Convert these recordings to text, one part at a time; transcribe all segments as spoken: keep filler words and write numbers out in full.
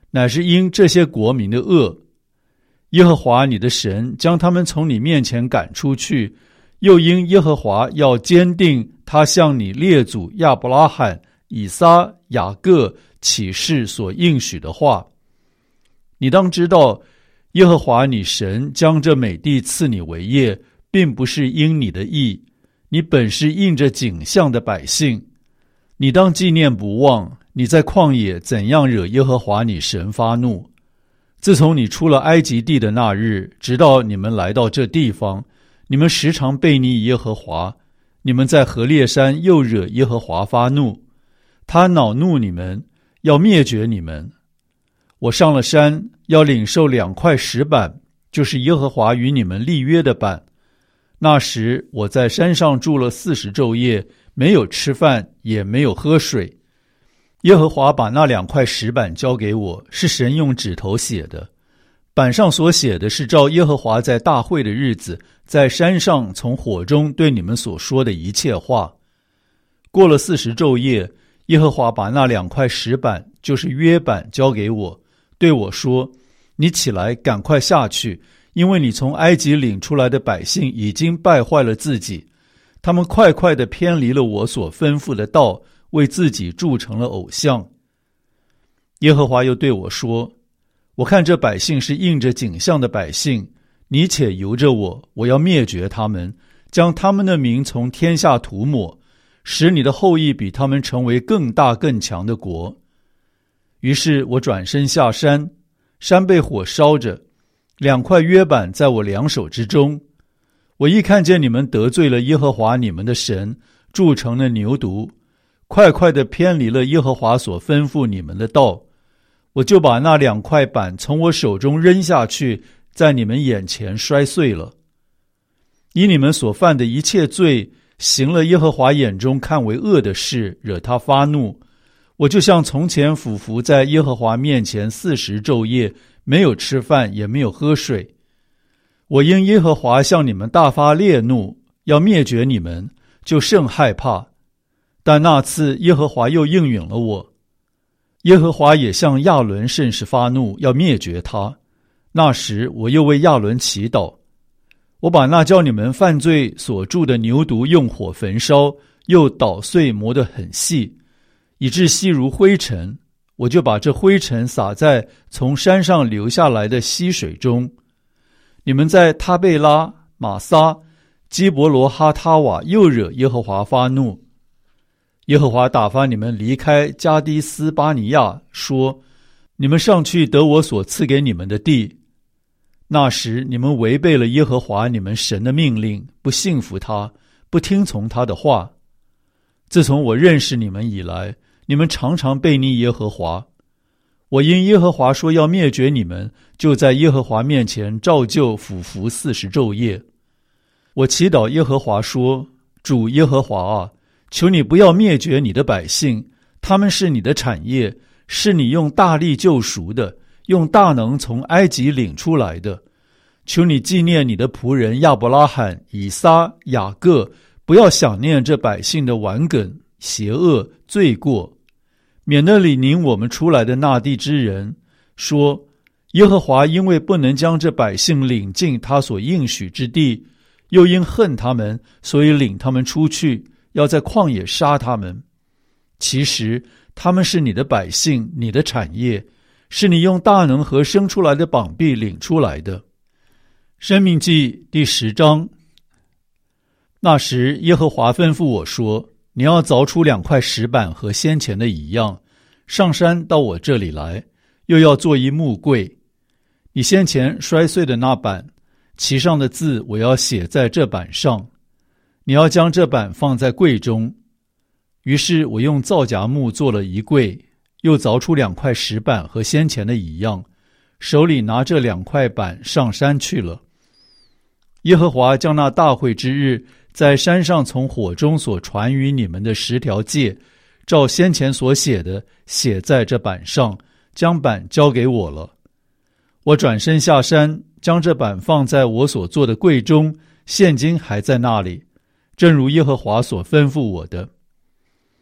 乃是因这些国民的恶。耶和华你的神将他们从你面前赶出去，又因耶和华要坚定他向你列祖亚伯拉罕、以撒、雅各起誓所应许的话。你当知道，耶和华你神将这美地赐你为业，并不是因你的义，你本是印着景象的百姓。你当纪念不忘，你在旷野怎样惹耶和华你神发怒。自从你出了埃及地的那日，直到你们来到这地方，你们时常悖逆耶和华，你们在何烈山又惹耶和华发怒，他恼怒你们，要灭绝你们。我上了山，要领受两块石板，就是耶和华与你们立约的板。那时我在山上住了四十昼夜，没有吃饭，也没有喝水。耶和华把那两块石板交给我，是神用指头写的。板上所写的是照耶和华在大会的日子，在山上从火中对你们所说的一切话。过了四十昼夜，耶和华把那两块石板，就是约板交给我，对我说：你起来，赶快下去，因为你从埃及领出来的百姓已经败坏了自己，他们快快地偏离了我所吩咐的道，为自己铸成了偶像。耶和华又对我说：我看这百姓是印着景象的百姓，你且由着我，我要灭绝他们，将他们的名从天下涂抹，使你的后裔比他们成为更大更强的国。于是我转身下山，山被火烧着，两块约板在我两手之中。我一看见你们得罪了耶和华你们的神，铸成了牛犊，快快地偏离了耶和华所吩咐你们的道，我就把那两块板从我手中扔下去，在你们眼前摔碎了。以你们所犯的一切罪，行了耶和华眼中看为恶的事，惹他发怒，我就像从前俯伏在耶和华面前四十昼夜，没有吃饭，也没有喝水。我因耶和华向你们大发烈怒，要灭绝你们，就甚害怕。但那次耶和华又应允了我。耶和华也向亚伦甚是发怒，要灭绝他。那时我又为亚伦祈祷，我把那叫你们犯罪所铸的牛犊用火焚烧，又捣碎磨得很细，以致细如灰尘，我就把这灰尘撒在从山上流下来的溪水中。你们在他贝拉、玛撒、基伯罗哈他瓦又惹耶和华发怒。耶和华打发你们离开加低斯巴尼亚，说：你们上去得我所赐给你们的地。那时你们违背了耶和华你们神的命令，不信服他，不听从他的话。自从我认识你们以来，你们常常悖逆耶和华。我因耶和华说要灭绝你们，就在耶和华面前照旧俯伏四十昼夜。我祈祷耶和华说：主耶和华啊，求你不要灭绝你的百姓，他们是你的产业，是你用大力救赎的，用大能从埃及领出来的。求你纪念你的仆人亚伯拉罕、以撒、雅各，不要想念这百姓的顽梗、邪恶、罪过，免得领领我们出来的那地之人说：耶和华因为不能将这百姓领进他所应许之地，又因恨他们，所以领他们出去，要在旷野杀他们。其实他们是你的百姓，你的产业，是你用大能和生出来的膀臂领出来的。申命记第十章。那时耶和华吩咐我说：你要凿出两块石板和先前的一样，上山到我这里来，又要做一木柜。你先前摔碎的那板，其上的字我要写在这板上，你要将这板放在柜中。于是我用皂荚木做了一柜，又凿出两块石板和先前的一样，手里拿这两块板上山去了。耶和华将那大会之日在山上从火中所传于你们的十条诫，照先前所写的写在这板上，将板交给我了。我转身下山，将这板放在我所做的柜中，现今还在那里，正如耶和华所吩咐我的。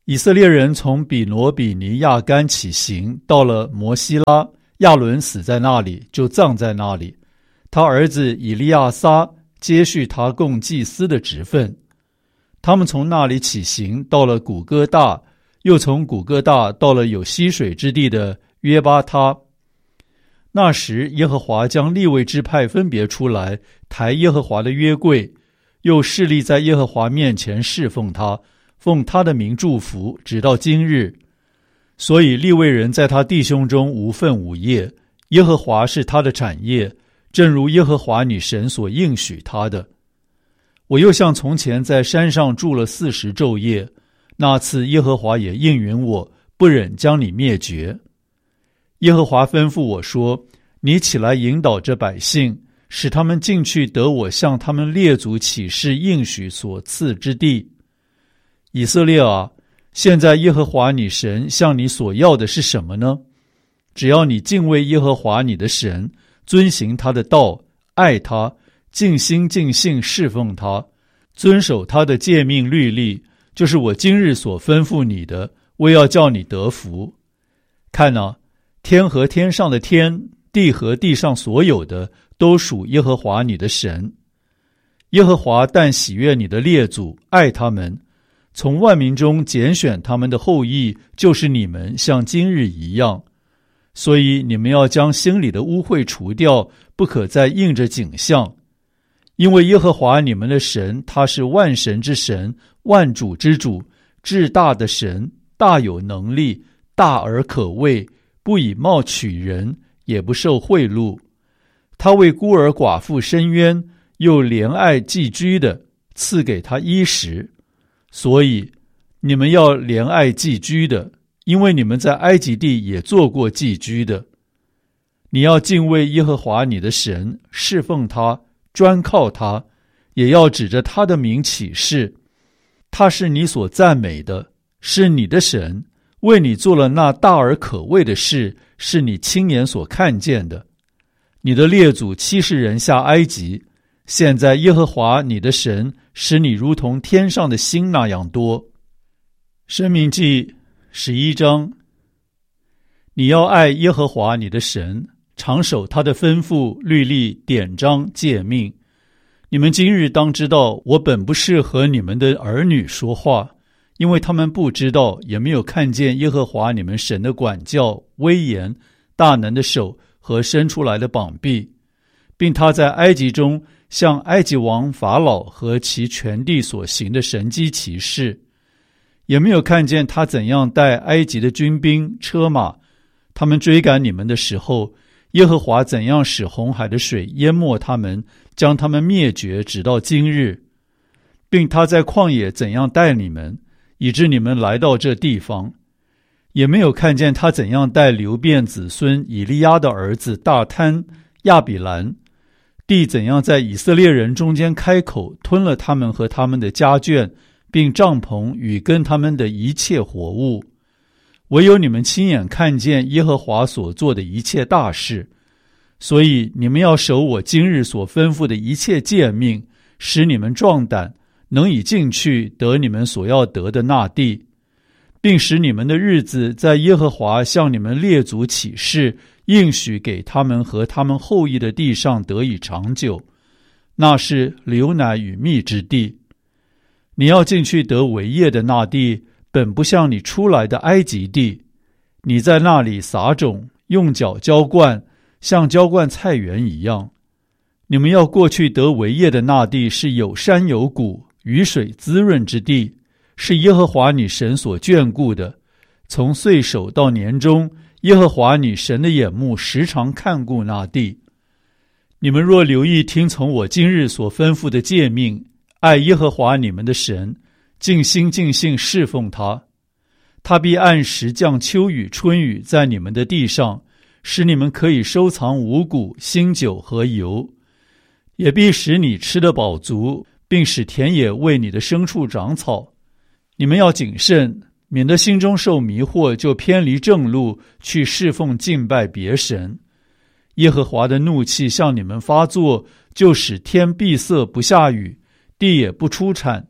以色列人从比挪比尼亚干起行，到了摩西拉，亚伦死在那里，就葬在那里。他儿子以利亚撒接续他供祭司的职分。他们从那里起行，到了古哥大，又从古哥大到了有溪水之地的约巴他。那时耶和华将利未支派分别出来，抬耶和华的约柜，又侍立在耶和华面前侍奉他，奉他的名祝福，直到今日。所以利未人在他弟兄中无分无业，耶和华是他的产业，正如耶和华你神所应许他的。我又像从前在山上住了四十昼夜，那次耶和华也应允我，不忍将你灭绝。耶和华吩咐我说，你起来引导这百姓，使他们进去得我向他们列祖起誓应许所赐之地。以色列啊，现在耶和华你神向你所要的是什么呢？只要你敬畏耶和华你的神，遵行他的道，爱他，尽心尽性侍奉他，遵守他的诫命律例，就是我今日所吩咐你的，为要叫你得福。看啊，天和天上的天，地和地上所有的，都属耶和华你的神。耶和华但喜悦你的列祖，爱他们，从万民中拣选他们的后裔，就是你们，像今日一样。所以你们要将心里的污秽除掉，不可再应着景象。因为耶和华你们的神，他是万神之神，万主之主，至大的神，大有能力，大而可畏，不以貌取人，也不受贿赂。他为孤儿寡妇伸冤，又怜爱寄居的，赐给他衣食。所以你们要怜爱寄居的，因为你们在埃及地也做过寄居的。你要敬畏耶和华你的神，侍奉他，专靠他，也要指着他的名起誓。他是你所赞美的，是你的神，为你做了那大而可畏的事，是你亲眼所看见的。你的列祖七十人下埃及，现在耶和华你的神使你如同天上的星那样多。申命记十一章。你要爱耶和华你的神，常守他的吩咐、律例、典章、诫命。你们今日当知道，我本不是和你们的儿女说话，因为他们不知道，也没有看见耶和华你们神的管教、威严、大能的手和伸出来的膀臂，并他在埃及中向埃及王法老和其全地所行的神迹奇事，也没有看见他怎样带埃及的军兵车马，他们追赶你们的时候，耶和华怎样使红海的水淹没他们，将他们灭绝，直到今日，并他在旷野怎样带你们，以致你们来到这地方，也没有看见他怎样带流便子孙以利亚的儿子大贪、亚比兰，地怎样在以色列人中间开口，吞了他们和他们的家眷，并帐篷与跟他们的一切活物。唯有你们亲眼看见耶和华所做的一切大事，所以你们要守我今日所吩咐的一切诫命，使你们壮胆，能以进去得你们所要得的那地，并使你们的日子在耶和华向你们列祖起誓应许给他们和他们后裔的地上得以长久，那是流奶与蜜之地。你要进去得为业的那地，本不像你出来的埃及地，你在那里撒种，用脚浇灌，像浇灌菜园一样。你们要过去得为业的那地，是有山有谷，雨水滋润之地，是耶和华你神所眷顾的。从岁首到年终，耶和华你神的眼目时常看顾那地。你们若留意听从我今日所吩咐的诫命，爱耶和华你们的神，尽心尽性侍奉他，他必按时降秋雨春雨在你们的地上，使你们可以收藏五谷、新酒和油，也必使你吃得饱足，并使田野为你的牲畜长草。你们要谨慎，免得心中受迷惑，就偏离正路，去侍奉敬拜别神。耶和华的怒气向你们发作，就使天闭塞不下雨，地也不出产，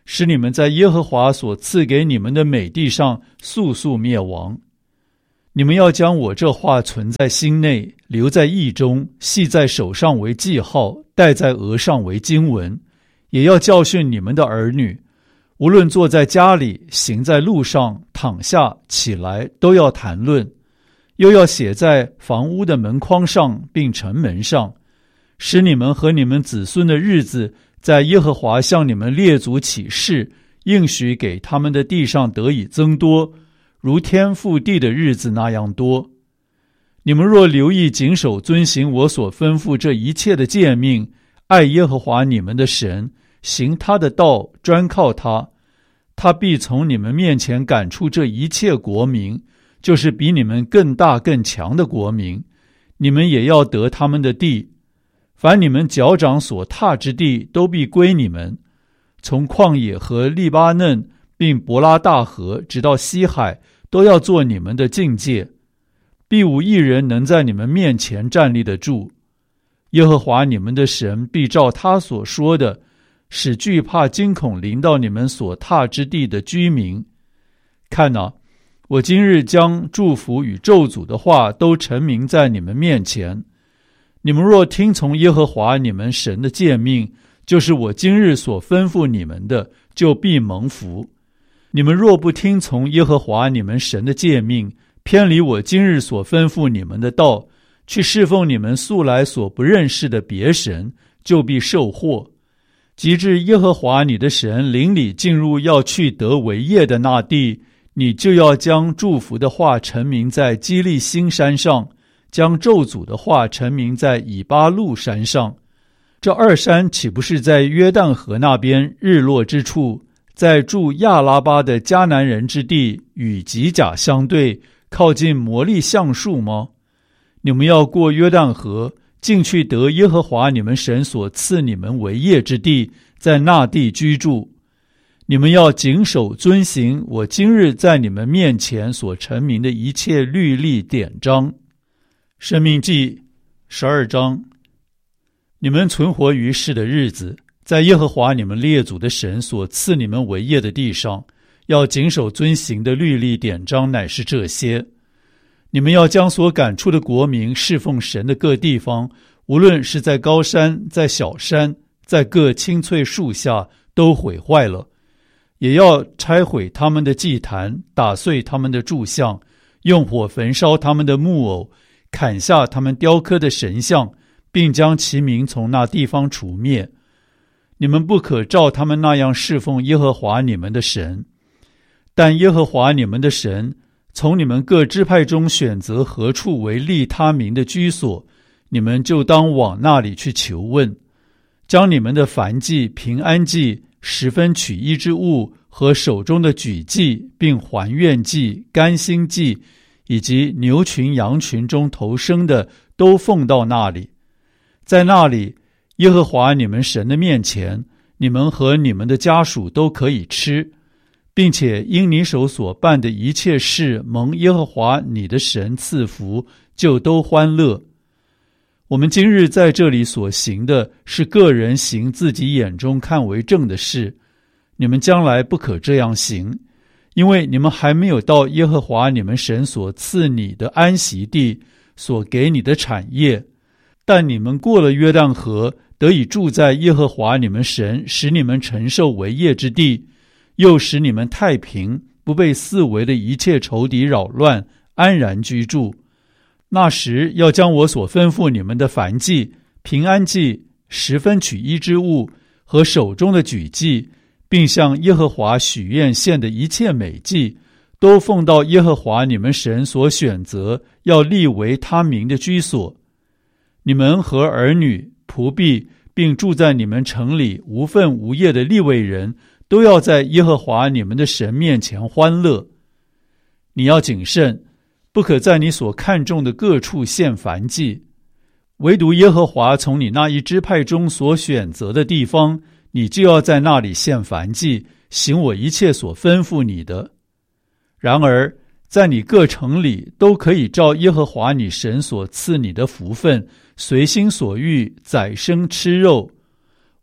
使你们在耶和华所赐给你们的美地上速速灭亡。你们要将我这话存在心内，留在意中，系在手上为记号，戴在额上为经文，也要教训你们的儿女，无论坐在家里，行在路上，躺下起来，都要谈论，又要写在房屋的门框上，并城门上，使你们和你们子孙的日子，在耶和华向你们列祖起誓应许给他们的地上得以增多，如天覆地的日子那样多。你们若留意谨守遵行我所吩咐这一切的诫命，爱耶和华你们的神，行他的道，专靠他，他必从你们面前赶出这一切国民，就是比你们更大更强的国民，你们也要得他们的地。凡你们脚掌所踏之地，都必归你们，从旷野和利巴嫩并伯拉大河直到西海，都要做你们的境界，必无一人能在你们面前站立得住。耶和华你们的神必照他所说的，使惧怕惊恐临到你们所踏之地的居民。看哪，我今日将祝福与咒诅的话都陈明在你们面前。你们若听从耶和华你们神的诫命，就是我今日所吩咐你们的，就必蒙福。你们若不听从耶和华你们神的诫命，偏离我今日所吩咐你们的道，去侍奉你们素来所不认识的别神，就必受祸。及至耶和华你的神领你进入要去得为业的那地，你就要将祝福的话陈明在基利新山上，将咒诅的话陈明在以巴路山上。这二山岂不是在约旦河那边日落之处，在住亚拉巴的迦南人之地，与吉甲相对，靠近摩利橡树吗？你们要过约旦河，进去得耶和华你们神所赐你们为业之地，在那地居住。你们要谨守遵行我今日在你们面前所陈明的一切律例典章。申命记十二章。你们存活于世的日子，在耶和华你们列祖的神所赐你们为业的地上，要谨守遵行的律例典章乃是这些。你们要将所赶出的国民侍奉神的各地方，无论是在高山，在小山，在各青翠树下，都毁坏了，也要拆毁他们的祭坛，打碎他们的柱像，用火焚烧他们的木偶，砍下他们雕刻的神像，并将其名从那地方除灭。你们不可照他们那样侍奉耶和华你们的神。但耶和华你们的神从你们各支派中选择何处为立他名的居所，你们就当往那里去求问，将你们的燔祭、平安祭、十分取一之物和手中的举祭，并还愿祭、甘心祭，以及牛群羊群中头生的，都奉到那里。在那里，耶和华你们神的面前，你们和你们的家属都可以吃，并且因你手所办的一切事蒙耶和华你的神赐福，就都欢乐。我们今日在这里所行的是个人行自己眼中看为正的事，你们将来不可这样行，因为你们还没有到耶和华你们神所赐你的安息地，所给你的产业。但你们过了约旦河，得以住在耶和华你们神使你们承受为业之地，又使你们太平，不被四围的一切仇敌扰乱，安然居住。那时要将我所吩咐你们的燔祭、平安祭、十分取一之物和手中的举祭，并向耶和华许愿献的一切美祭，都奉到耶和华你们神所选择要立为他名的居所。你们和儿女、仆婢，并住在你们城里无分无业的利未人，都要在耶和华你们的神面前欢乐。你要谨慎，不可在你所看重的各处献燔祭，唯独耶和华从你那一支派中所选择的地方，你就要在那里献燔祭，行我一切所吩咐你的。然而在你各城里都可以照耶和华你神所赐你的福分，随心所欲宰牲吃肉。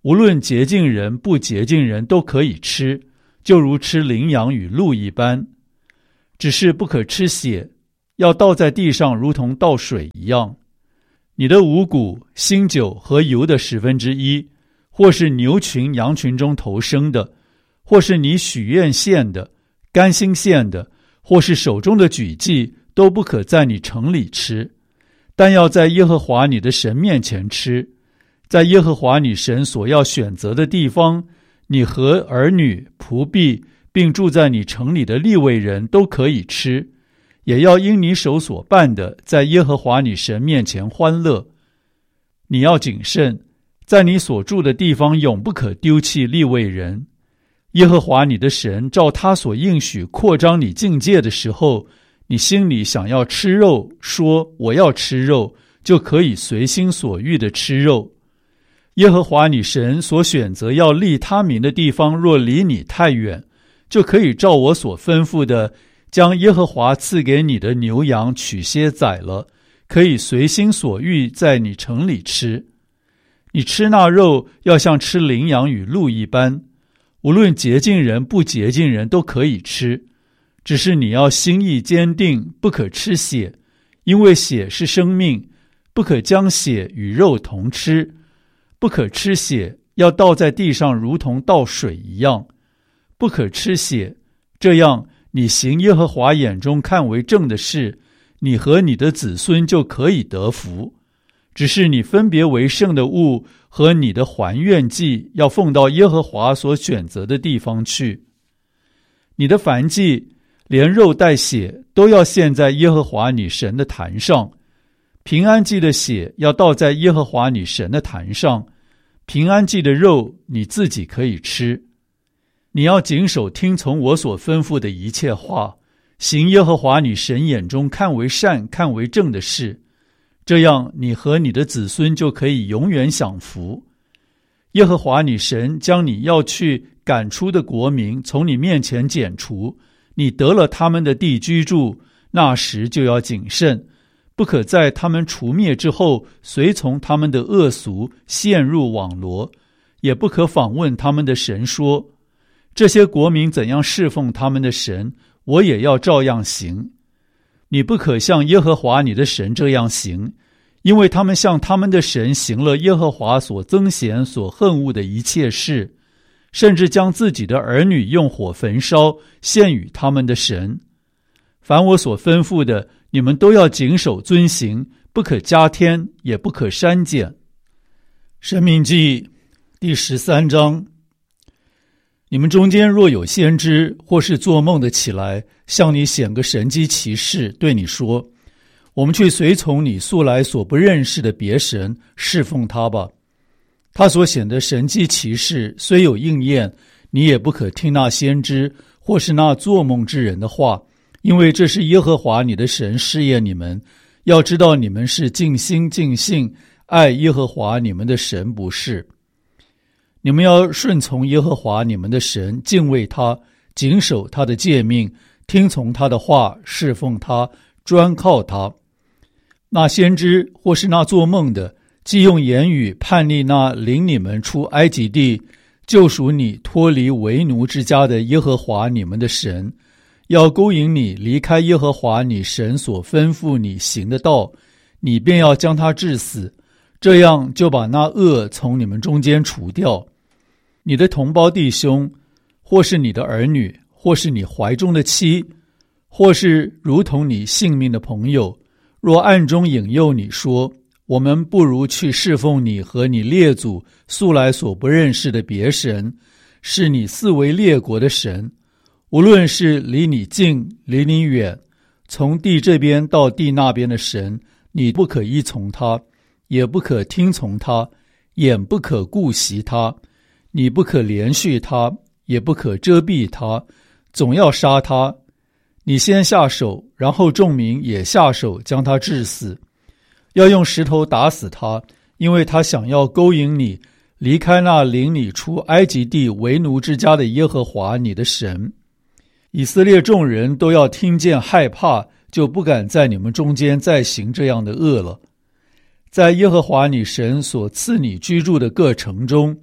无论洁净人不洁净人都可以吃，就如吃羚羊与鹿一般，只是不可吃血，要倒在地上如同倒水一样。你的五谷、新酒和油的十分之一，或是牛群羊群中头生的，或是你许愿献的、甘心献的，或是手中的举祭，都不可在你城里吃，但要在耶和华你的神面前吃。在耶和华你神所要选择的地方，你和儿女、仆婢，并住在你城里的利未人都可以吃，也要因你手所办的，在耶和华你神面前欢乐。你要谨慎，在你所住的地方永不可丢弃利未人。耶和华你的神照他所应许扩张你境界的时候，你心里想要吃肉，说我要吃肉，就可以随心所欲地吃肉。耶和华你神所选择要立他名的地方若离你太远，就可以照我所吩咐的，将耶和华赐给你的牛羊取些宰了，可以随心所欲在你城里吃。你吃那肉要像吃羚羊与鹿一般，无论洁净人不洁净人都可以吃，只是你要心意坚定，不可吃血，因为血是生命，不可将血与肉同吃。不可吃血，要倒在地上如同倒水一样。不可吃血，这样你行耶和华眼中看为正的事，你和你的子孙就可以得福。只是你分别为圣的物和你的还愿祭要奉到耶和华所选择的地方去。你的燔祭连肉带血都要献在耶和华你神的坛上，平安祭的血要倒在耶和华你神的坛上，平安祭的肉你自己可以吃。你要谨守听从我所吩咐的一切话，行耶和华你神眼中看为善看为正的事，这样你和你的子孙就可以永远享福。耶和华你神将你要去赶出的国民从你面前剪除，你得了他们的地居住，那时就要谨慎，不可在他们除灭之后随从他们的恶俗，陷入网罗，也不可访问他们的神说，这些国民怎样侍奉他们的神，我也要照样行。你不可像耶和华你的神这样行，因为他们向他们的神行了耶和华所憎嫌所恨恶的一切事，甚至将自己的儿女用火焚烧，献与他们的神。凡我所吩咐的，你们都要谨守遵行，不可加添，也不可删减。申命记第十三章。你们中间若有先知或是做梦的起来，向你显个神迹奇事，对你说，我们去随从你素来所不认识的别神，侍奉他吧。他所显的神迹奇事虽有应验，你也不可听那先知或是那做梦之人的话，因为这是耶和华你的神试验你们，要知道你们是尽心尽性爱耶和华你们的神，不是。你们要顺从耶和华你们的神，敬畏他，谨守他的诫命，听从他的话，侍奉他，专靠他。那先知或是那做梦的，既用言语叛逆那领你们出埃及地，救赎你脱离为奴之家的耶和华你们的神，要勾引你离开耶和华你神所吩咐你行的道，你便要将他治死，这样就把那恶从你们中间除掉。你的同胞弟兄，或是你的儿女，或是你怀中的妻，或是如同你性命的朋友，若暗中引诱你说，我们不如去侍奉你和你列祖素来所不认识的别神，是你四围列国的神，无论是离你近离你远，从地这边到地那边的神，你不可依从他，也不可听从他，眼不可顾惜他，你不可连续他，也不可遮蔽他，总要杀他。你先下手，然后众民也下手将他治死，要用石头打死他，因为他想要勾引你离开那领你出埃及地为奴之家的耶和华你的神。以色列众人都要听见害怕，就不敢在你们中间再行这样的恶了。在耶和华你神所赐你居住的各城中，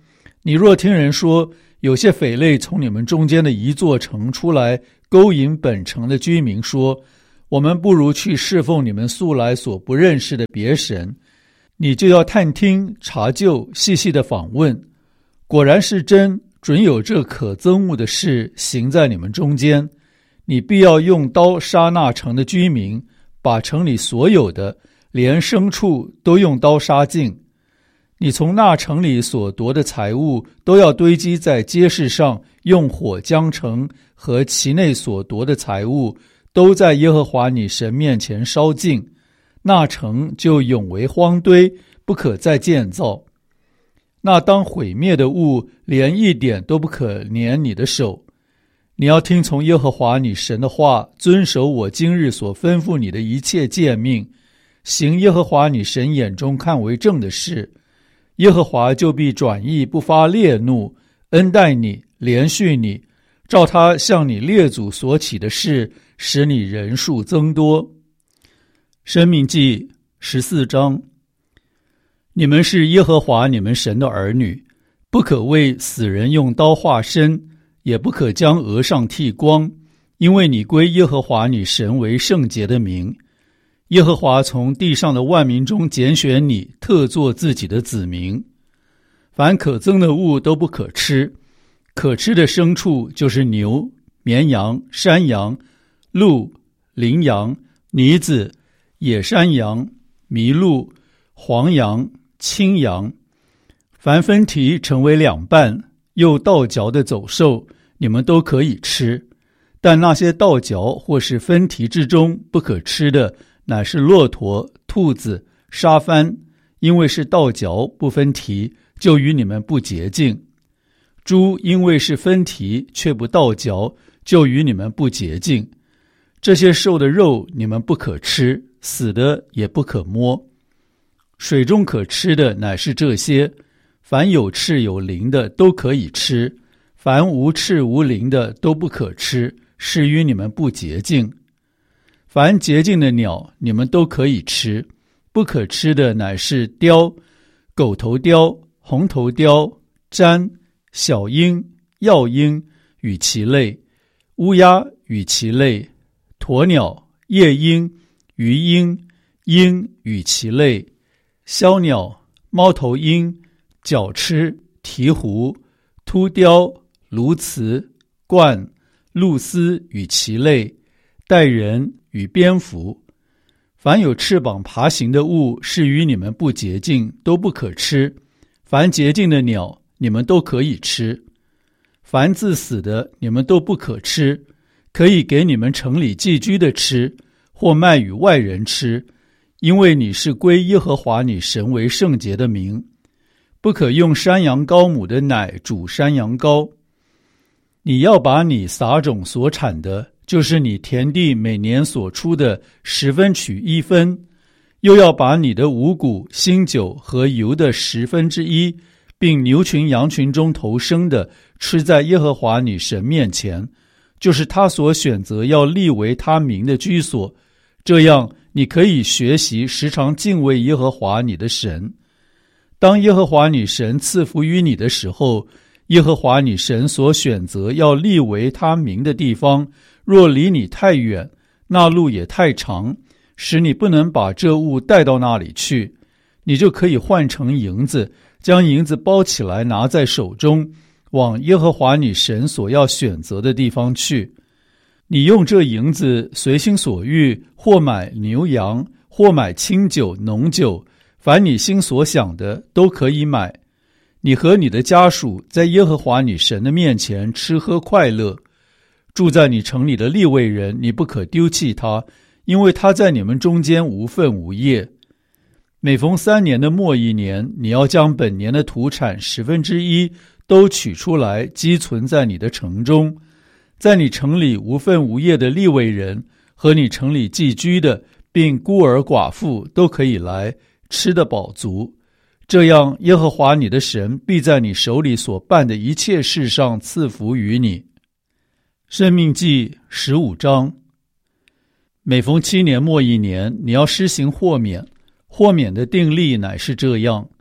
你若听人说，有些匪类从你们中间的一座城出来，勾引本城的居民，说，我们不如去侍奉你们素来所不认识的别神，你就要探听查究，细细的访问，果然是真，准有这可憎恶的事行在你们中间，你必要用刀杀那城的居民，把城里所有的连牲畜都用刀杀尽。你从那城里所夺的财物都要堆积在街市上，用火将城和其内所夺的财物都在耶和华你神面前烧尽，那城就永为荒堆，不可再建造。那当毁灭的物连一点都不可粘你的手。你要听从耶和华你神的话，遵守我今日所吩咐你的一切诫命，行耶和华你神眼中看为正的事，耶和华就必转意不发烈怒，恩待你，怜恤你，照他向你列祖所起的事，使你人数增多。申命记十四章。你们是耶和华你们神的儿女，不可为死人用刀划身，也不可将额上剃光，因为你归耶和华你神为圣洁的名。耶和华从地上的万民中拣选你，特作自己的子民。凡可憎的物都不可吃，可吃的牲畜就是牛、绵羊、山羊、鹿、羚羊、鹑子、野山羊、麋鹿、黄羊、青羊。凡分蹄成为两半又倒嚼的走兽，你们都可以吃，但那些倒嚼或是分蹄之中不可吃的，乃是骆驼、兔子、沙番，因为是倒嚼不分蹄，就与你们不洁净。猪因为是分蹄却不倒嚼，就与你们不洁净。这些兽的肉你们不可吃，死的也不可摸。水中可吃的乃是这些，凡有翅有鳞的都可以吃，凡无翅无鳞的都不可吃，是与你们不洁净。凡洁净的鸟你们都可以吃，不可吃的乃是雕、狗头雕、红头雕、瞻、小鹰、药鹰与其类，乌鸦与其类，鸵鸟、夜鹰、鱼鹰、鹰与其类，枭鸟、猫头鹰、角鸱、鹈鹕、秃雕、鸬鹚、鹳、鹭鸶与其类，带人与蝙蝠。凡有翅膀爬行的物是与你们不洁净，都不可吃。凡洁净的鸟你们都可以吃。凡自死的你们都不可吃，可以给你们城里寄居的吃，或卖与外人吃，因为你是归耶和华你神为圣洁的名。不可用山羊羔母的奶煮山羊羔。你要把你撒种所产的，就是你田地每年所出的十分取一分，又要把你的五谷、新酒和油的十分之一，并牛群羊群中头生的，吃在耶和华你神面前，就是他所选择要立为他名的居所。这样你可以学习时常敬畏耶和华你的神。当耶和华你神赐福于你的时候，耶和华你神所选择要立为他名的地方，若离你太远，那路也太长，使你不能把这物带到那里去，你就可以换成银子，将银子包起来拿在手中，往耶和华你神所要选择的地方去。你用这银子随心所欲，或买牛羊，或买清酒、浓酒，凡你心所想的都可以买。你和你的家属在耶和华你神的面前吃喝快乐。住在你城里的利未人，你不可丢弃他，因为他在你们中间无分无业。每逢三年的末一年，你要将本年的土产十分之一都取出来，积存在你的城中。在你城里无分无业的利未人和你城里寄居的，并孤儿寡妇都可以来，吃得饱足。这样耶和华你的神必在你手里所办的一切事上赐福于你。申命记十五章。每逢七年末一年，你要施行豁免。豁免的定例乃是这样：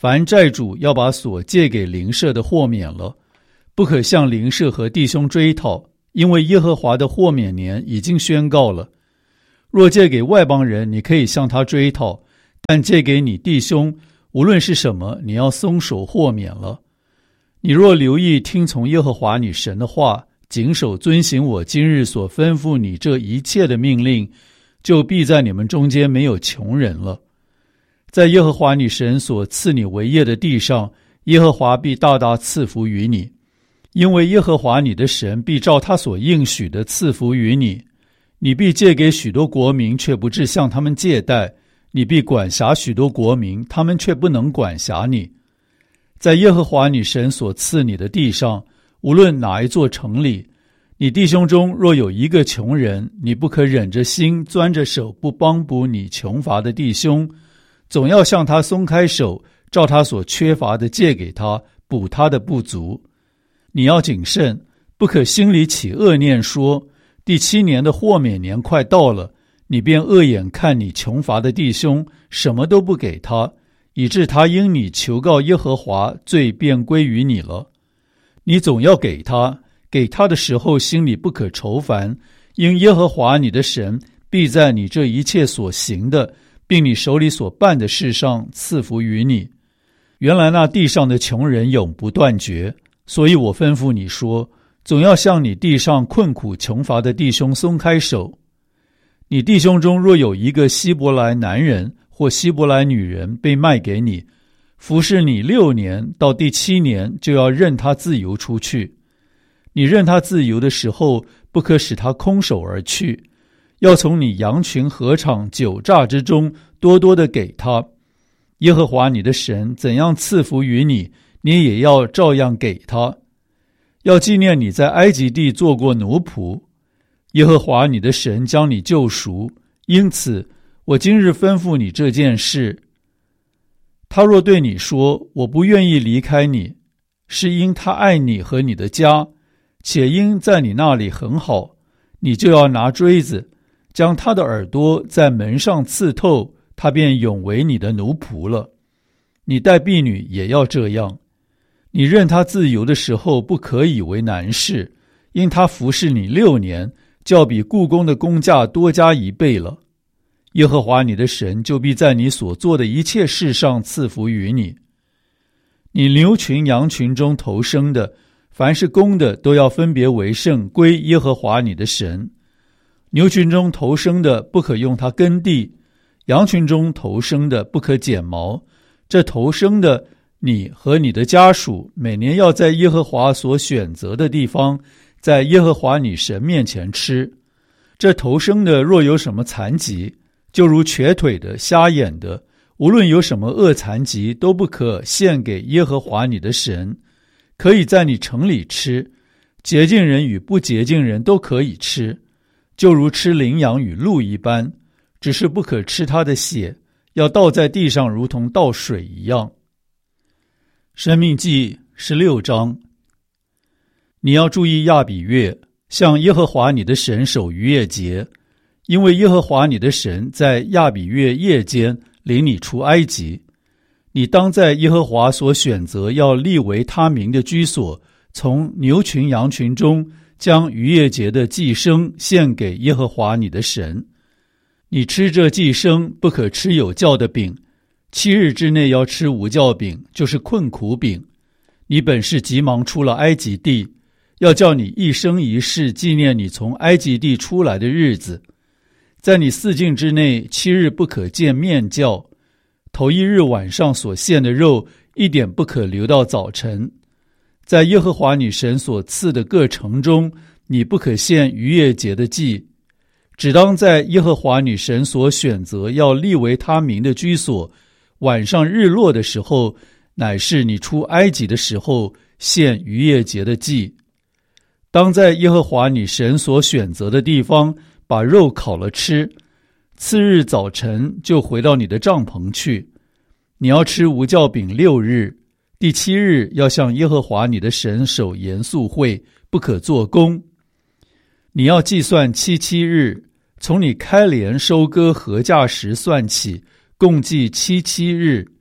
凡债主要把所借给邻舍的豁免了，不可向邻舍和弟兄追讨，因为耶和华的豁免年已经宣告了。若借给外邦人，你可以向他追讨，但借给你弟兄，无论是什么，你要松手豁免了。你若留意听从耶和华你神的话，谨守遵行我今日所吩咐你这一切的命令，就必在你们中间没有穷人了。在耶和华你神所赐你为业的地上，耶和华必大大赐福于你，因为耶和华你的神必照他所应许的赐福于你。你必借给许多国民，却不致向他们借贷；你必管辖许多国民，他们却不能管辖你。在耶和华你神所赐你的地上，无论哪一座城里，你弟兄中若有一个穷人，你不可忍着心钻着手不帮补你穷乏的弟兄，总要向他松开手，照他所缺乏的借给他，补他的不足。你要谨慎，不可心里起恶念，说第七年的豁免年快到了，你便恶眼看你穷乏的弟兄，什么都不给他，以致他因你求告耶和华，罪便归于你了。你总要给他，给他的时候心里不可愁烦，因耶和华你的神必在你这一切所行的，并你手里所办的事上赐福于你。原来那地上的穷人永不断绝，所以我吩咐你说，总要向你地上困苦穷乏的弟兄松开手。你弟兄中若有一个希伯来男人或希伯来女人被卖给你，服侍你六年，到第七年就要任他自由出去。你任他自由的时候，不可使他空手而去，要从你羊群禾场酒榨之中多多的给他。耶和华你的神怎样赐福于你，你也要照样给他。要纪念你在埃及地做过奴仆，耶和华你的神将你救赎，因此我今日吩咐你这件事。他若对你说，我不愿意离开你，是因他爱你和你的家，且因在你那里很好，你就要拿锥子将他的耳朵在门上刺透，他便永为你的奴仆了。你待婢女也要这样。你任他自由的时候，不可以为难事，因他服侍你六年，较比雇工的工价多加一倍了。耶和华你的神就必在你所做的一切事上赐福于你。你牛群羊群中头生的，凡是公的，都要分别为圣，归耶和华你的神。牛群中头生的不可用它耕地，羊群中头生的不可剪毛。这头生的，你和你的家属每年要在耶和华所选择的地方，在耶和华你神面前吃。这头生的若有什么残疾，就如瘸腿的、瞎眼的，无论有什么恶残疾，都不可献给耶和华你的神。可以在你城里吃，洁净人与不洁净人都可以吃，就如吃羚羊与鹿一般，只是不可吃它的血，要倒在地上，如同倒水一样。申命记十六章。你要注意亚比月，向耶和华你的神守逾越节，因为耶和华你的神在亚比月夜间领你出埃及。你当在耶和华所选择要立为他名的居所，从牛群羊群中将逾越节的祭牲献给耶和华你的神。你吃这祭牲，不可吃有酵的饼，七日之内要吃无酵饼，就是困苦饼。你本是急忙出了埃及地，要叫你一生一世纪念你从埃及地出来的日子。在你四境之内，七日不可见面酵。头一日晚上所献的肉，一点不可留到早晨。在耶和华你神所赐的各城中，你不可献逾越节的祭，只当在耶和华你神所选择要立为他名的居所，晚上日落的时候，乃是你出埃及的时候，献逾越节的祭。当在耶和华你神所选择的地方，把肉烤了吃。次日早晨就回到你的帐篷去。你要吃无酵饼六日，第七日要向耶和华你的神守严肃会，不可做工。你要计算七七日，从你开镰收割禾稼时算起，共计七七日。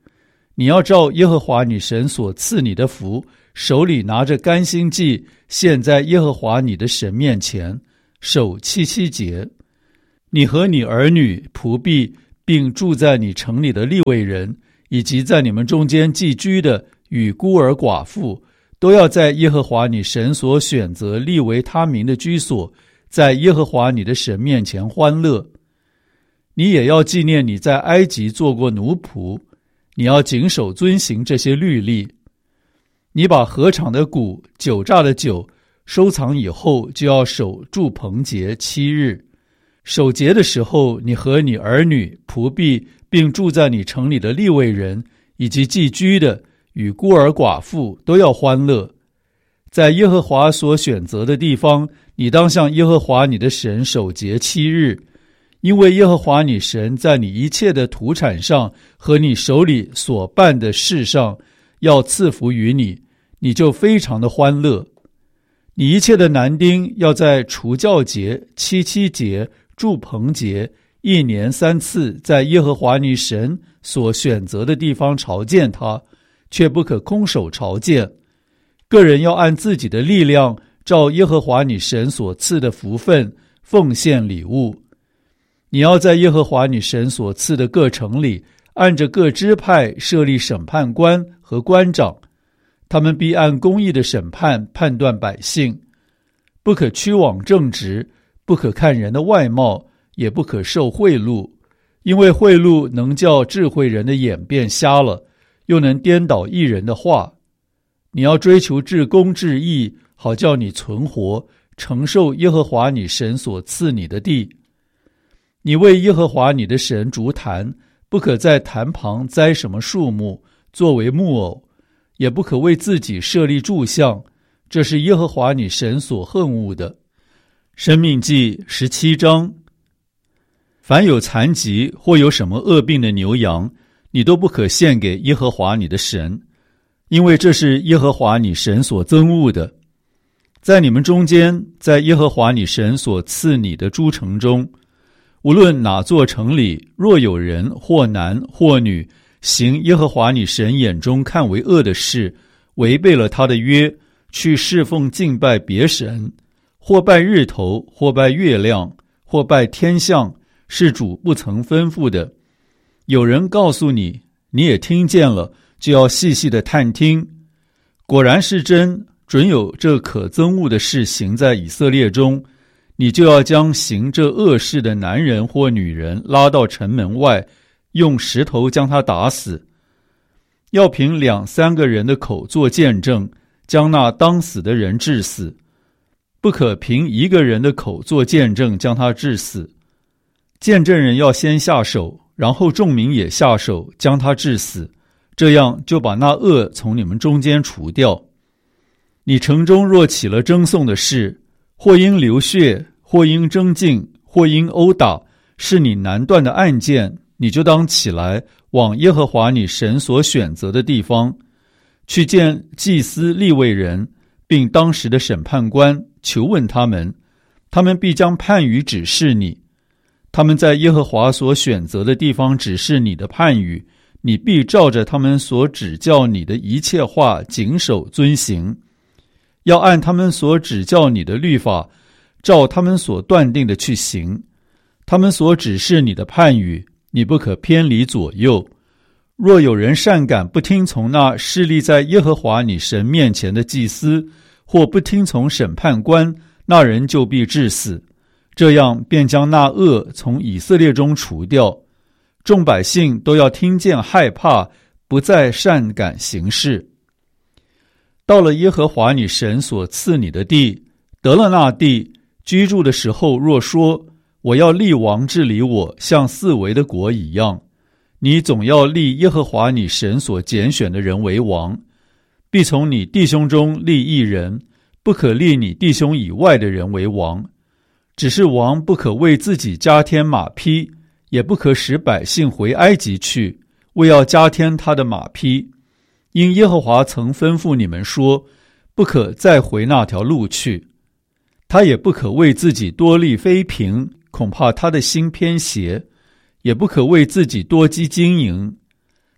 你要照耶和华你神所赐你的福，手里拿着甘心祭，献在耶和华你的神面前，守七七节。你和你儿女、仆婢，并住在你城里的利未人，以及在你们中间寄居的与孤儿寡妇，都要在耶和华你神所选择立为他民的居所，在耶和华你的神面前欢乐。你也要纪念你在埃及做过奴仆，你要谨守遵行这些律例。你把禾场的谷、酒榨的酒收藏以后，就要守住棚节七日。守节的时候，你和你儿女、仆婢，并住在你城里的利未人，以及寄居的与孤儿寡妇，都要欢乐。在耶和华所选择的地方，你当向耶和华你的神守节七日，因为耶和华你神在你一切的土产上和你手里所办的事上要赐福于你，你就非常的欢乐。你一切的男丁要在除酵节、七七节、住棚节一年三次，在耶和华你神所选择的地方朝见他，却不可空手朝见。个人要按自己的力量，照耶和华你神所赐的福分奉献礼物。你要在耶和华你神所赐的各城里，按着各支派设立审判官和官长，他们必按公义的审判判断百姓。不可屈枉正直，不可看人的外貌，也不可受贿赂，因为贿赂能叫智慧人的眼变瞎了，又能颠倒义人的话。你要追求至公至义，好叫你存活，承受耶和华你神所赐你的地。你为耶和华你的神筑坛，不可在坛旁栽什么树木作为木偶，也不可为自己设立柱像，这是耶和华你神所恨恶的。申命记十七章。凡有残疾或有什么恶病的牛羊，你都不可献给耶和华你的神，因为这是耶和华你神所憎恶的。在你们中间，在耶和华你神所赐你的诸城中，无论哪座城里，若有人或男或女行耶和华你神眼中看为恶的事，违背了他的约，去侍奉敬拜别神，或拜日头，或拜月亮，或拜天象，是主不曾吩咐的，有人告诉你，你也听见了，就要细细的探听。果然是真，准有这可憎恶的事行在以色列中，你就要将行这恶事的男人或女人拉到城门外，用石头将他打死。要凭两三个人的口做见证，将那当死的人治死，不可凭一个人的口做见证将他治死。见证人要先下手，然后众民也下手将他治死，这样就把那恶从你们中间除掉。你城中若起了争讼的事，或因流血，或因争竞，或因殴打，是你难断的案件，你就当起来，往耶和华你神所选择的地方，去见祭司利未人，并当时的审判官，求问他们，他们必将判语指示你。他们在耶和华所选择的地方指示你的判语，你必照着他们所指教你的一切话谨守遵行，要按他们所指教你的律法，照他们所断定的去行。他们所指示你的判语，你不可偏离左右。若有人擅敢不听从那侍立在耶和华你神面前的祭司，或不听从审判官，那人就必治死。这样便将那恶从以色列中除掉，众百姓都要听见害怕，不再擅敢行事。到了耶和华你神所赐你的地，得了那地，居住的时候若说，我要立王治理我，像四围的国一样，你总要立耶和华你神所拣选的人为王，必从你弟兄中立一人，不可立你弟兄以外的人为王。只是王不可为自己加添马匹，也不可使百姓回埃及去，为要加添他的马匹。因耶和华曾吩咐你们说，不可再回那条路去。他也不可为自己多立妃嫔，恐怕他的心偏邪，也不可为自己多积经营。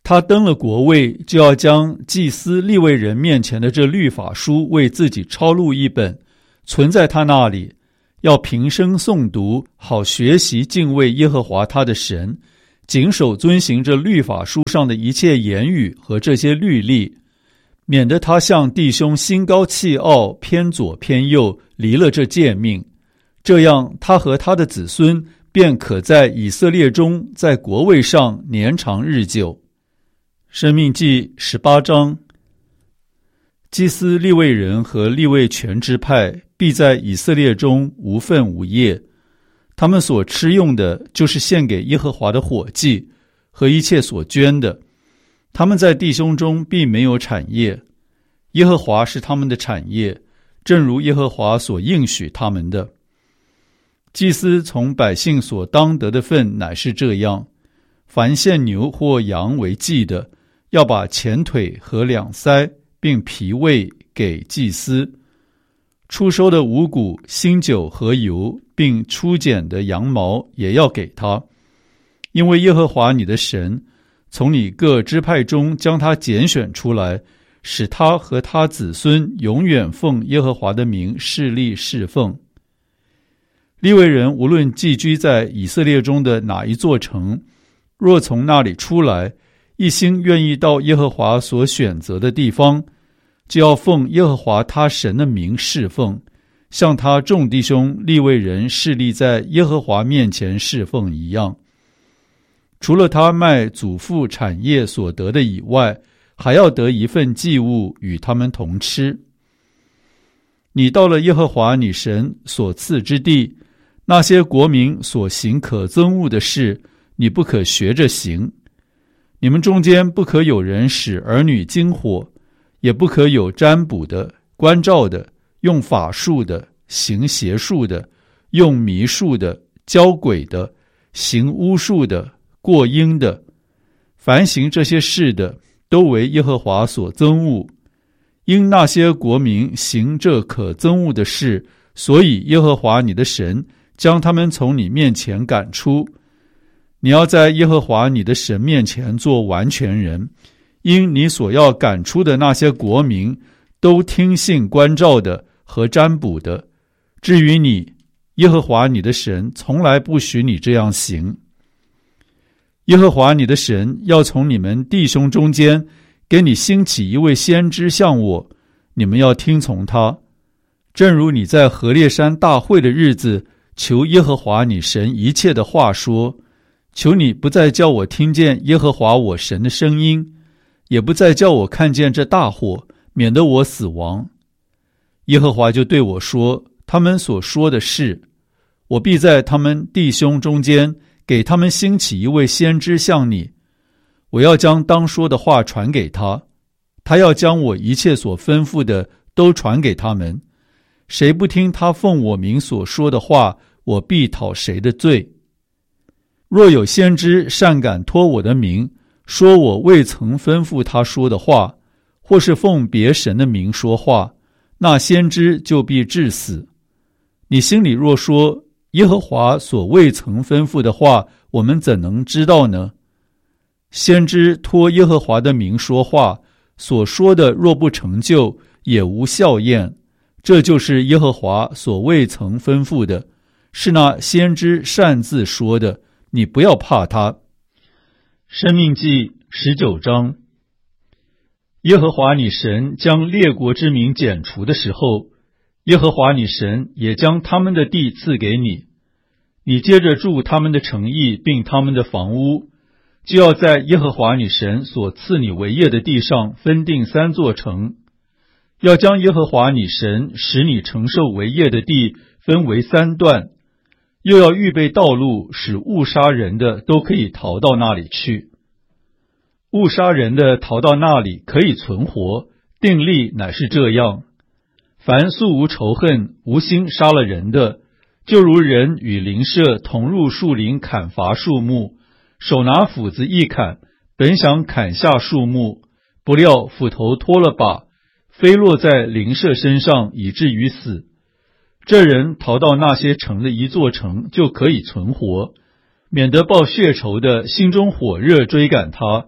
他登了国位，就要将祭司利未人面前的这律法书为自己抄录一本，存在他那里，要平生诵读，好学习敬畏耶和华他的神，谨守遵行这律法书上的一切言语和这些律例，免得他向弟兄心高气傲，偏左偏右，离了这诫命。这样他和他的子孙便可在以色列中，在国位上年长日久。申命记十八章，祭司利未人和利未全支派必在以色列中无分无业，他们所吃用的就是献给耶和华的火祭和一切所捐的。他们在弟兄中必没有产业，耶和华是他们的产业，正如耶和华所应许他们的。祭司从百姓所当得的份乃是这样：凡献牛或羊为祭的，要把前腿和两腮并脾胃给祭司；初收的五谷、新酒和油，并初剪的羊毛也要给他。因为耶和华你的神从你各支派中将他拣选出来，使他和他子孙永远奉耶和华的名侍立侍奉。利未人无论寄居在以色列中的哪一座城，若从那里出来，一心愿意到耶和华所选择的地方，就要奉耶和华他神的名侍奉，像他众弟兄利未人侍立在耶和华面前侍奉一样。除了他卖祖父产业所得的以外，还要得一份祭物与他们同吃。你到了耶和华你神所赐之地，那些国民所行可憎恶的事，你不可学着行。你们中间不可有人使儿女经火，也不可有占卜的、关照的、用法术的、行邪术的、用迷术的、教鬼的、行巫术的、过阴的。凡行这些事的，都为耶和华所憎恶。因那些国民行这可憎恶的事，所以耶和华你的神将他们从你面前赶出。你要在耶和华你的神面前做完全人，因你所要赶出的那些国民，都听信关照的和占卜的。至于你，耶和华你的神从来不许你这样行。耶和华你的神要从你们弟兄中间给你兴起一位先知像我，你们要听从他。正如你在何烈山大会的日子求耶和华你神一切的话说，求你不再叫我听见耶和华我神的声音，也不再叫我看见这大火，免得我死亡。耶和华就对我说，他们所说的是，我必在他们弟兄中间给他们兴起一位先知像你，我要将当说的话传给他，他要将我一切所吩咐的都传给他们。谁不听他奉我名所说的话，我必讨谁的罪。若有先知擅敢托我的名，说我未曾吩咐他说的话，或是奉别神的名说话，那先知就必致死。你心里若说，耶和华所未曾吩咐的话，我们怎能知道呢？先知托耶和华的名说话，所说的若不成就，也无效验。这就是耶和华所未曾吩咐的，是那先知擅自说的，你不要怕他。申命记十九章，耶和华你神将列国之民剪除的时候，耶和华你神也将他们的地赐给你，你接着住他们的城邑并他们的房屋，就要在耶和华你神所赐你为业的地上分定三座城，要将耶和华你神使你承受为业的地分为三段，又要预备道路，使误杀人的都可以逃到那里去。误杀人的逃到那里可以存活，定例乃是这样：凡素无仇恨、无心杀了人的，就如人与邻舍同入树林砍伐树木，手拿斧子一砍，本想砍下树木，不料斧头脱了把，飞落在邻舍身上，以至于死。这人逃到那些城的一座城，就可以存活，免得报血仇的心中火热追赶他，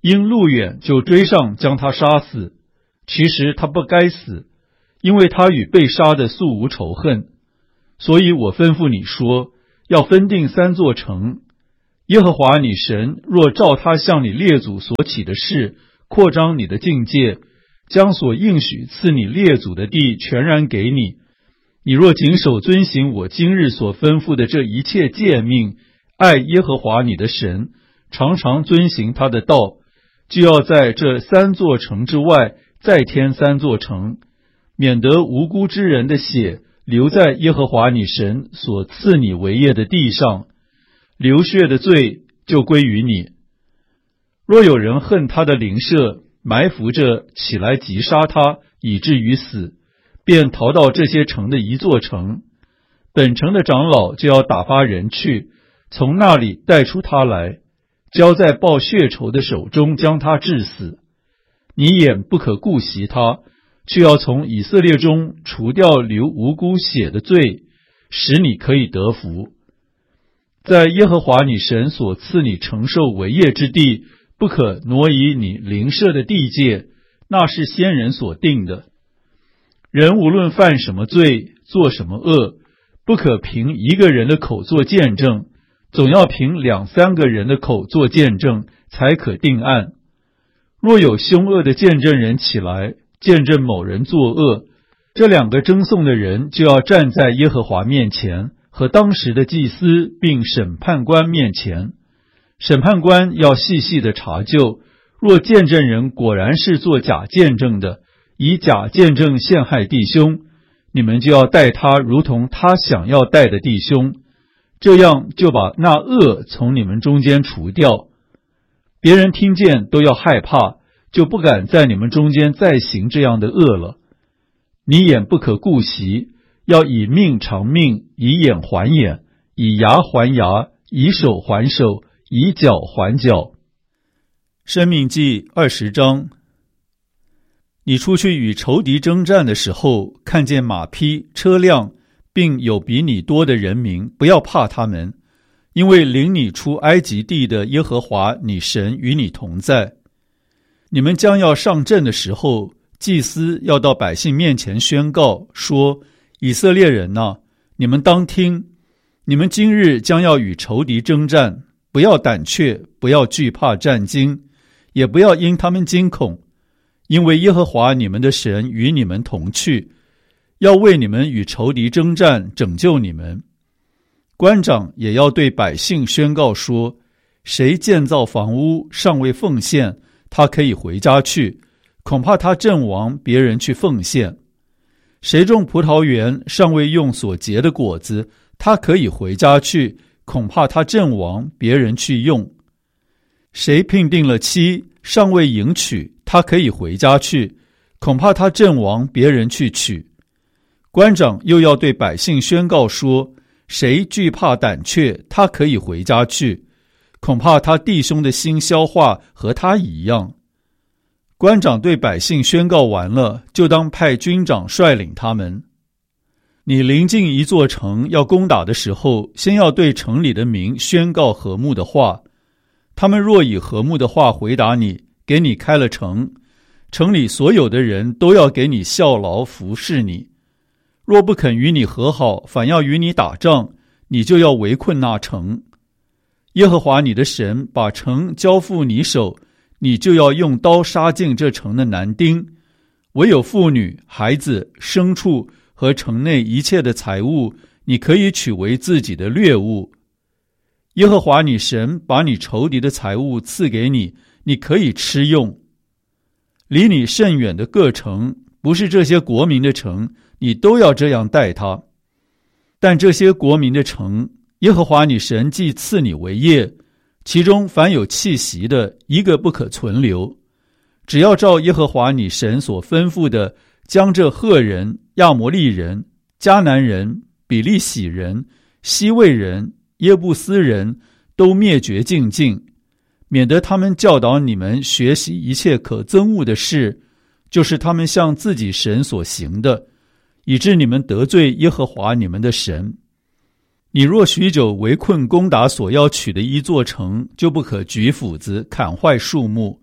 因路远就追上将他杀死。其实他不该死，因为他与被杀的素无仇恨。所以我吩咐你说，要分定三座城。耶和华你神若照他向你列祖所起的事，扩张你的境界，将所应许赐你列祖的地全然给你，你若谨守遵行我今日所吩咐的这一切诫命，爱耶和华你的神，常常遵行他的道，就要在这三座城之外再添三座城，免得无辜之人的血留在耶和华你神所赐你为业的地上，流血的罪就归于你。若有人恨他的邻舍，埋伏着起来击杀他，以至于死，便逃到这些城的一座城，本城的长老就要打发人去，从那里带出他来，交在报血仇的手中，将他治死。你眼不可顾惜他，却要从以色列中除掉流无辜血的罪，使你可以得福。在耶和华你神所赐你承受为业之地，不可挪移你邻舍的地界，那是先人所定的。人无论犯什么罪，做什么恶，不可凭一个人的口做见证，总要凭两三个人的口做见证，才可定案。若有凶恶的见证人起来，见证某人作恶，这两个争讼的人就要站在耶和华面前，和当时的祭司并审判官面前。审判官要细细的查究，若见证人果然是做假见证的，以假见证陷害弟兄，你们就要待他如同他想要待的弟兄，这样就把那恶从你们中间除掉。别人听见都要害怕，就不敢在你们中间再行这样的恶了。你眼不可顾惜，要以命偿命，以眼还眼，以牙还牙，以手还手，以脚还脚。申命记二十章。你出去与仇敌征战的时候，看见马匹、车辆，并有比你多的人民，不要怕他们，因为领你出埃及地的耶和华你神与你同在。你们将要上阵的时候，祭司要到百姓面前宣告说，以色列人哪，你们当听，你们今日将要与仇敌征战，不要胆怯，不要惧怕战惊，也不要因他们惊恐，因为耶和华你们的神与你们同去，要为你们与仇敌征战，拯救你们。官长也要对百姓宣告说，谁建造房屋尚未奉献，他可以回家去，恐怕他阵亡，别人去奉献。谁种葡萄园尚未用所结的果子，他可以回家去，恐怕他阵亡，别人去用。谁聘定了妻尚未迎娶，他可以回家去，恐怕他阵亡，别人去娶。官长又要对百姓宣告说，谁惧怕胆怯，他可以回家去，恐怕他弟兄的心消化和他一样。官长对百姓宣告完了，就当派军长率领他们。你临近一座城要攻打的时候，先要对城里的民宣告和睦的话。他们若以和睦的话回答你，给你开了城，城里所有的人都要给你效劳服侍你。若不肯与你和好，反要与你打仗，你就要围困那城。耶和华你的神把城交付你手，你就要用刀杀尽这城的男丁，唯有妇女、孩子、牲畜和城内一切的财物，你可以取为自己的掠物。耶和华你神把你仇敌的财物赐给你，你可以吃用。离你甚远的各城，不是这些国民的城，你都要这样待他。但这些国民的城，耶和华你神既赐你为业，其中凡有气息的，一个不可存留。只要照耶和华你神所吩咐的，将这赫人、亚摩利人、迦南人、比利洗人、西魏人、耶布斯人都灭绝尽尽，免得他们教导你们学习一切可憎恶的事，就是他们向自己神所行的，以致你们得罪耶和华你们的神。你若许久围困攻打所要取的一座城，就不可举斧子砍坏树木，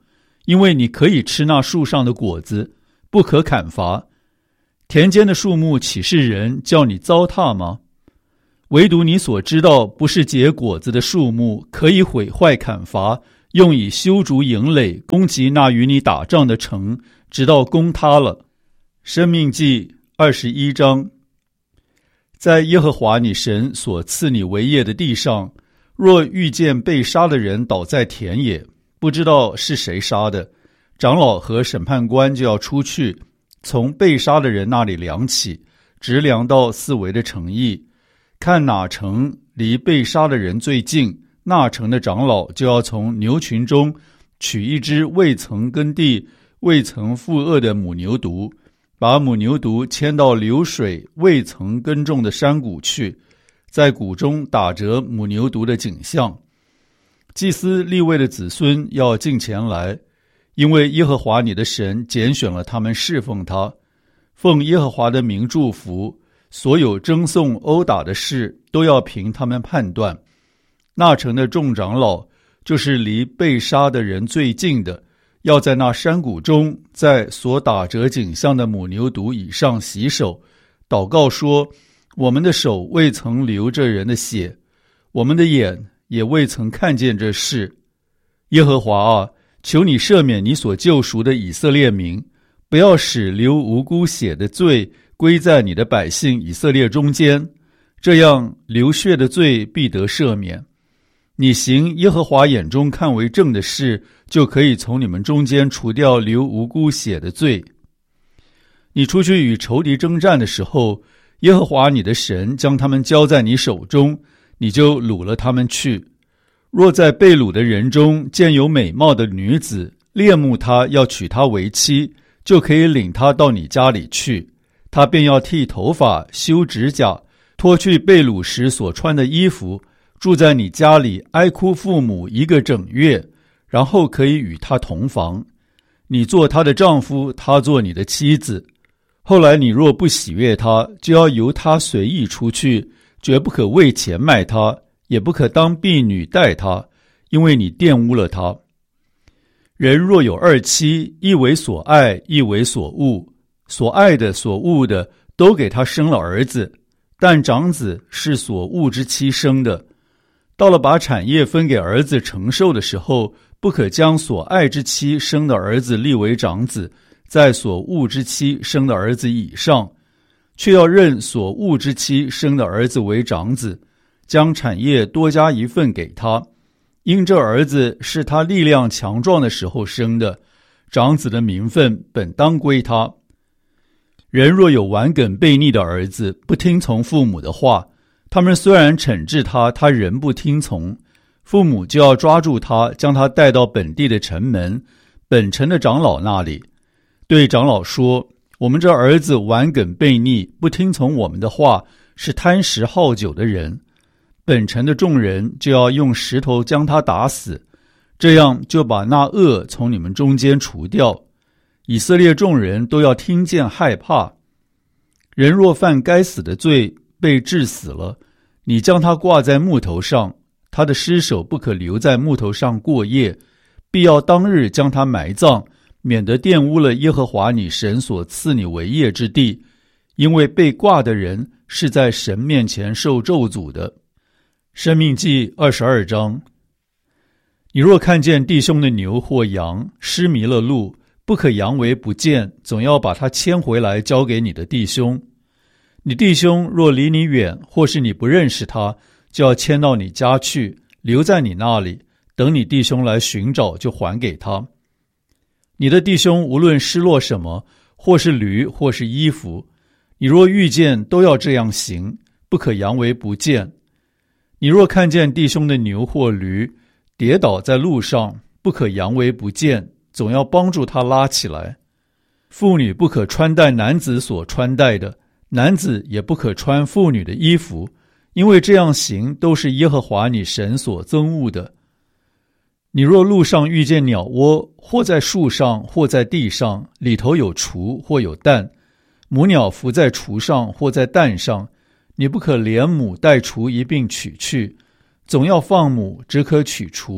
因为你可以吃那树上的果子，不可砍伐。田间的树木岂是人叫你糟蹋吗？唯独你所知道不是结果子的树木，可以毁坏砍伐，用以修筑营垒，攻击那与你打仗的城，直到攻塌了。申命记二十一章。在耶和华你神所赐你为业的地上，若遇见被杀的人倒在田野，不知道是谁杀的，长老和审判官就要出去，从被杀的人那里量起，直量到四围的城邑，看哪城离被杀的人最近，那城的长老就要从牛群中取一只未曾耕地、未曾负轭的母牛犊，把母牛犊牵到流水未曾耕种的山谷去，在谷中打折母牛犊的颈项。祭司利未的子孙要进前来，因为耶和华你的神拣选了他们侍奉他，奉耶和华的名祝福，所有争讼殴打的事都要凭他们判断。那城的众长老，就是离被杀的人最近的，要在那山谷中，在所打折颈项的母牛犊以上洗手，祷告说：我们的手未曾流这人的血，我们的眼也未曾看见这事。耶和华啊，求你赦免你所救赎的以色列民，不要使流无辜血的罪归在你的百姓以色列中间，这样流血的罪必得赦免。你行耶和华眼中看为正的事，就可以从你们中间除掉流无辜血的罪。你出去与仇敌征战的时候，耶和华你的神将他们交在你手中，你就掳了他们去。若在被掳的人中见有美貌的女子，恋慕她，要娶她为妻，就可以领她到你家里去。她便要剃头发、修指甲，脱去被掳时所穿的衣服，住在你家里，哀哭父母一个整月，然后可以与她同房。你做她的丈夫，她做你的妻子。后来你若不喜悦她，就要由她随意出去，绝不可为钱卖她，也不可当婢女待她，因为你玷污了她。人若有二妻，一为所爱，一为所恶，所爱的所恶的都给他生了儿子，但长子是所恶之妻生的。到了把产业分给儿子承受的时候，不可将所爱之妻生的儿子立为长子，在所恶之妻生的儿子以上，却要认所恶之妻生的儿子为长子，将产业多加一份给他，因这儿子是他力量强壮的时候生的，长子的名分本当归他。人若有顽梗悖逆的儿子，不听从父母的话，他们虽然惩治他，他仍不听从，父母就要抓住他，将他带到本地的城门，本城的长老那里，对长老说：我们这儿子顽梗悖逆，不听从我们的话，是贪食好酒的人。本城的众人就要用石头将他打死，这样就把那恶从你们中间除掉。以色列众人都要听见害怕。人若犯该死的罪，被治死了，你将他挂在木头上，他的尸首不可留在木头上过夜，必要当日将他埋葬，免得玷污了耶和华你神所赐你为业之地，因为被挂的人是在神面前受咒诅的。申命记二十二章。你若看见弟兄的牛或羊失迷了路，不可佯为不见，总要把它牵回来交给你的弟兄。你弟兄若离你远，或是你不认识他，就要牵到你家去，留在你那里，等你弟兄来寻找，就还给他。你的弟兄无论失落什么，或是驴，或是衣服，你若遇见，都要这样行，不可佯为不见。你若看见弟兄的牛或驴跌倒在路上，不可佯为不见，总要帮助他拉起来。妇女不可穿戴男子所穿戴的，男子也不可穿妇女的衣服，因为这样行都是耶和华你神所憎恶的。你若路上遇见鸟窝，或在树上，或在地上，里头有雏或有蛋，母鸟伏在雏上或在蛋上，你不可连母带雏一并取去，总要放母，只可取雏，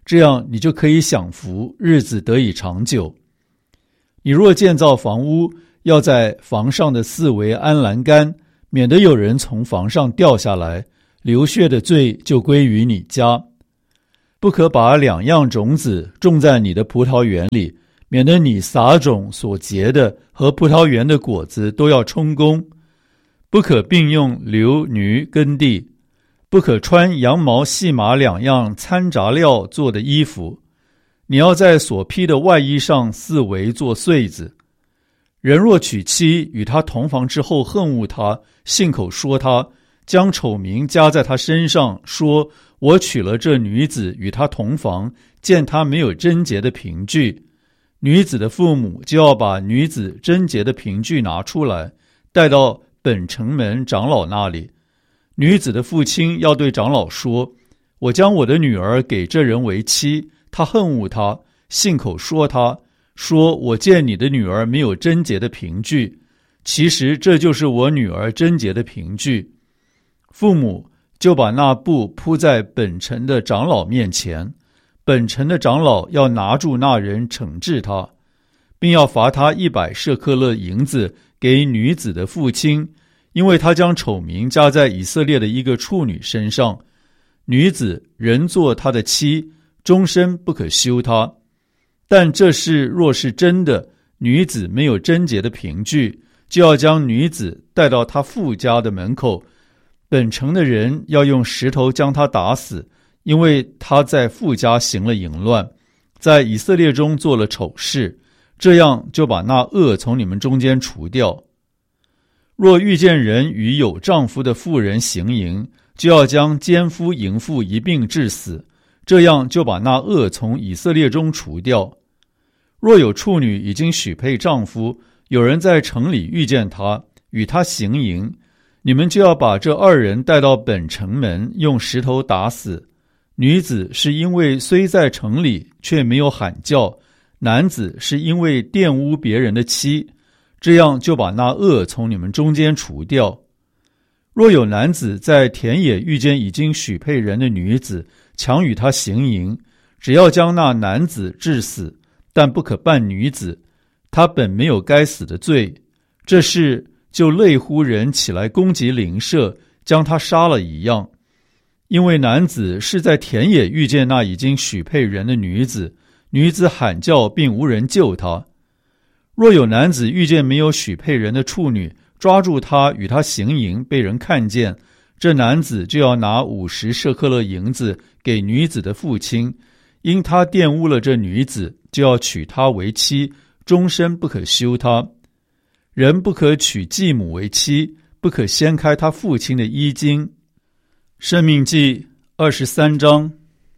这样你就可以享福，日子得以长久。你若建造房屋，要在房上的四围安栏杆，免得有人从房上掉下来，流血的罪就归于你家。不可把两样种子种在你的葡萄园里，免得你撒种所结的和葡萄园的果子都要充公。不可并用流女耕地，不可穿羊毛细麻两样掺杂料做的衣服。你要在所披的外衣上四围做穗子。人若娶妻，与他同房之后恨恶他，信口说他，将丑名加在他身上，说我娶了这女子与他同房，见他没有贞洁的凭据，女子的父母就要把女子贞洁的凭据拿出来，带到本城门长老那里。女子的父亲要对长老说，我将我的女儿给这人为妻，他恨恶他，信口说他，说我见你的女儿没有贞洁的凭据，其实这就是我女儿贞洁的凭据。父母就把那布铺在本城的长老面前，本城的长老要拿住那人惩治他，并要罚他一百舍客勒银子给女子的父亲，因为他将丑名加在以色列的一个处女身上。女子仍做他的妻，终身不可休他。但这事若是真的，女子没有贞洁的凭据，就要将女子带到她父家的门口，本城的人要用石头将她打死，因为她在父家行了淫乱，在以色列中做了丑事，这样就把那恶从你们中间除掉。若遇见人与有丈夫的妇人行淫，就要将奸夫淫妇一并治死，这样就把那恶从以色列中除掉。若有处女已经许配丈夫，有人在城里遇见她，与她行淫，你们就要把这二人带到本城门，用石头打死。女子是因为虽在城里，却没有喊叫，男子是因为玷污别人的妻，这样就把那恶从你们中间除掉。若有男子在田野遇见已经许配人的女子，强与她行淫，只要将那男子治死，但不可办女子，他本没有该死的罪，这事就类乎人起来攻击邻舍，将他杀了一样。因为男子是在田野遇见那已经许配人的女子，女子喊叫并无人救他。若有男子遇见没有许配人的处女，抓住他与他行淫，被人看见，这男子就要拿五十舍客勒银子给女子的父亲，因他玷污了这女子，就要娶她为妻，终身不可休她。人不可娶继母为妻，不可掀开他父亲的衣襟。申命记二十三章。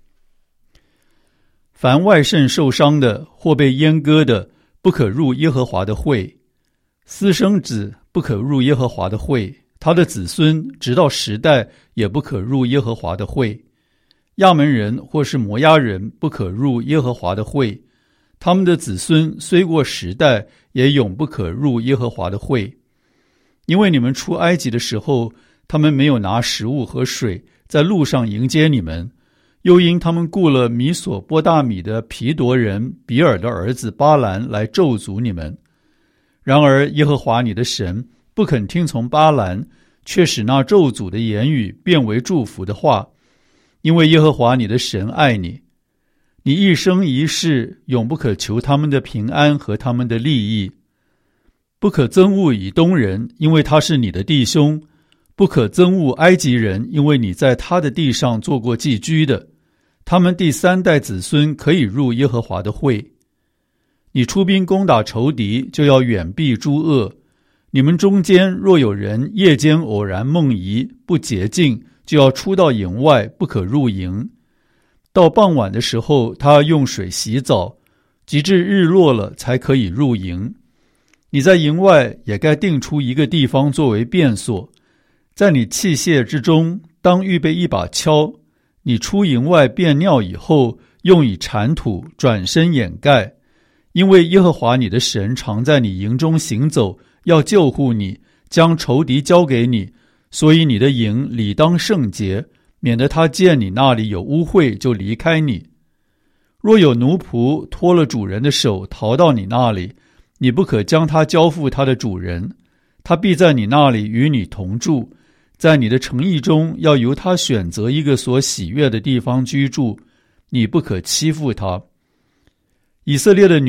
凡外甥受伤的或被阉割的，不可入耶和华的会。私生子不可入耶和华的会，他的子孙直到十代也不可入耶和华的会。亚门人或是摩押人不可入耶和华的会，他们的子孙虽过十代，也永不可入耶和华的会。因为你们出埃及的时候，他们没有拿食物和水在路上迎接你们，又因他们雇了米索波大米的毗夺人比尔的儿子巴兰来咒诅你们。然而耶和华你的神不肯听从巴兰，却使那咒诅的言语变为祝福的话，因为耶和华你的神爱你。你一生一世永不可求他们的平安和他们的利益。不可憎恶以东人，因为他是你的弟兄；不可憎恶埃及人，因为你在他的地上做过寄居的。他们第三代子孙可以入耶和华的会。你出兵攻打仇敌，就要远避诸恶。你们中间若有人夜间偶然梦遗，不洁净，就要出到营外，不可入营。到傍晚的时候，他用水洗澡，及至日落了才可以入营。你在营外也该定出一个地方作为便所，在你器械之中当预备一把锹。你出营外便尿以后，用以铲土，转身掩盖。因为耶和华你的神常在你营中行走，要救护你，将仇敌交给你，所以你的营理当圣洁，免得他见你那里有污秽就离开你。 若有奴仆脱了主人的手逃到你那里，你不可将他交付他的主人，他必在你那里与你同住，在你的城邑中要由他选择一个所喜悦的地方居住，你不可欺负他。以色列的女